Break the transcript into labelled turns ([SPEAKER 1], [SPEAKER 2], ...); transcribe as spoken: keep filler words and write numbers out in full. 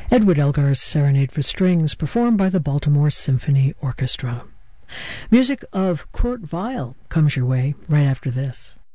[SPEAKER 1] Edward Elgar's Serenade for Strings, performed by the Baltimore Symphony Orchestra. Music of Kurt Weill comes your way right after this.